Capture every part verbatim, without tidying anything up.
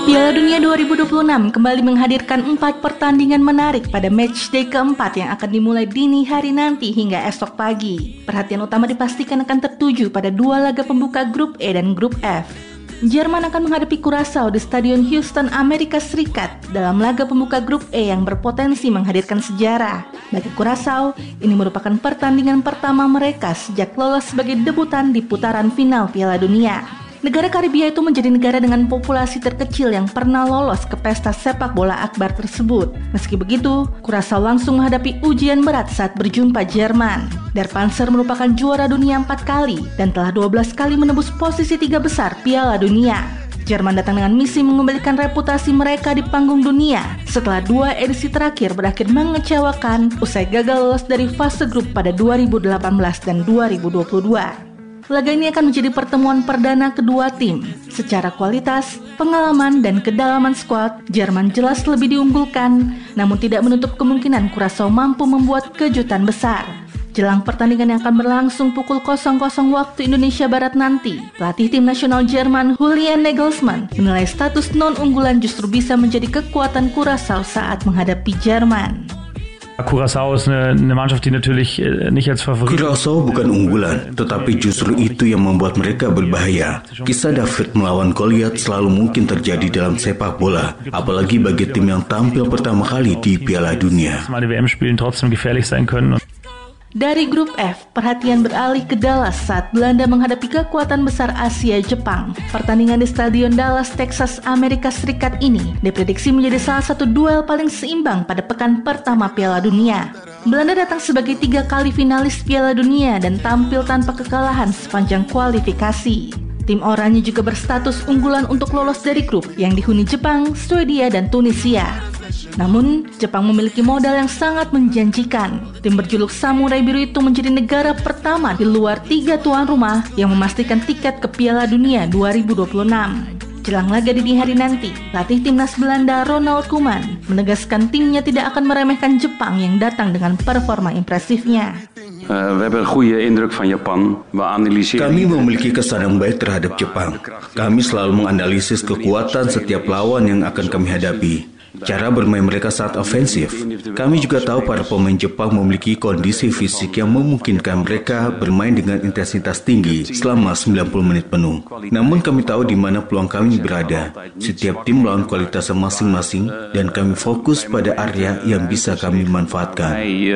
Piala Dunia dua ribu dua puluh enam kembali menghadirkan empat pertandingan menarik pada matchday keempat yang akan dimulai dini hari nanti hingga esok pagi. Perhatian utama dipastikan akan tertuju pada dua laga pembuka grup E dan grup F. Jerman akan menghadapi Curaçao di Stadion Houston, Amerika Serikat dalam laga pembuka grup E yang berpotensi menghadirkan sejarah. Bagi Curaçao, ini merupakan pertandingan pertama mereka sejak lolos sebagai debutan di putaran final Piala Dunia. Negara Karibia itu menjadi negara dengan populasi terkecil yang pernah lolos ke pesta sepak bola akbar tersebut. Meski begitu, Curaçao langsung menghadapi ujian berat saat berjumpa Jerman. Der Panzer merupakan juara dunia empat kali dan telah dua belas kali menembus posisi tiga besar Piala Dunia. Jerman datang dengan misi mengembalikan reputasi mereka di panggung dunia setelah dua edisi terakhir berakhir mengecewakan usai gagal lolos dari fase grup pada dua ribu delapan belas dan dua ribu dua puluh dua. Laga ini akan menjadi pertemuan perdana kedua tim. Secara kualitas, pengalaman, dan kedalaman skuad, Jerman jelas lebih diunggulkan, namun tidak menutup kemungkinan Curaçao mampu membuat kejutan besar. Jelang pertandingan yang akan berlangsung pukul nol nol waktu Indonesia Barat nanti, pelatih tim nasional Jerman Julian Nagelsmann menilai status non-unggulan justru bisa menjadi kekuatan Curaçao saat menghadapi Jerman. Curaçao ist eine, eine Mannschaft, die natürlich nicht als Favorit. Curaçao bukan unggulan, tetapi justru itu yang membuat mereka berbahaya. Kisah David melawan Goliat selalu mungkin terjadi dalam sepak bola, apalagi bagi tim yang tampil pertama kali di Piala Dunia. Die W M-Spielen trotzdem gefährlich sein können. Dari grup F, perhatian beralih ke Dallas saat Belanda menghadapi kekuatan besar Asia Jepang. Pertandingan di Stadion Dallas, Texas, Amerika Serikat ini diprediksi menjadi salah satu duel paling seimbang pada pekan pertama Piala Dunia. Belanda datang sebagai tiga kali finalis Piala Dunia dan tampil tanpa kekalahan sepanjang kualifikasi. Tim oranye juga berstatus unggulan untuk lolos dari grup yang dihuni Jepang, Swedia, dan Tunisia. Namun, Jepang memiliki modal yang sangat menjanjikan. Tim berjuluk Samurai Biru itu menjadi negara pertama di luar tiga tuan rumah yang memastikan tiket ke Piala Dunia dua ribu dua puluh enam. Jelang laga dini hari nanti, pelatih timnas Belanda Ronald Koeman menegaskan timnya tidak akan meremehkan Jepang yang datang dengan performa impresifnya. Uh, we hebben een goede indruk van Japan. We analyseren. Kami memiliki kesan yang baik terhadap Jepang. Kami selalu menganalisis kekuatan setiap lawan yang akan kami hadapi. Cara bermain mereka sangat ofensif. Kami juga tahu para pemain Jepang memiliki kondisi fisik yang memungkinkan mereka bermain dengan intensitas tinggi selama sembilan puluh menit penuh. Namun kami tahu di mana peluang kami berada. Setiap tim melawan kualitasnya masing-masing dan kami fokus pada area yang bisa kami manfaatkan.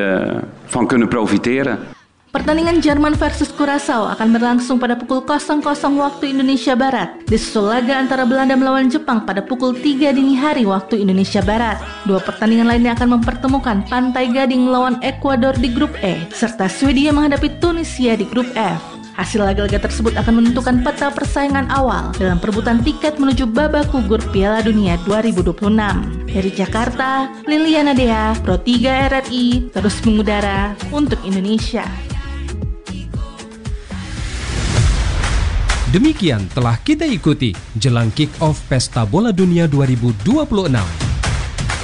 Van kunnen profiteren. Pertandingan Jerman versus Curaçao akan berlangsung pada pukul nol nol waktu Indonesia Barat. Disusul laga antara Belanda melawan Jepang pada pukul tiga dini hari waktu Indonesia Barat. Dua pertandingan lainnya akan mempertemukan Pantai Gading melawan Ekuador di grup E, serta Swedia menghadapi Tunisia di grup F. Hasil laga-laga tersebut akan menentukan peta persaingan awal dalam perebutan tiket menuju babak gugur Piala Dunia dua ribu dua puluh enam. Dari Jakarta, Liliana Dea, Pro tiga R R I, terus mengudara untuk Indonesia. Demikian telah kita ikuti jelang kick-off Pesta Bola Dunia dua ribu dua puluh enam.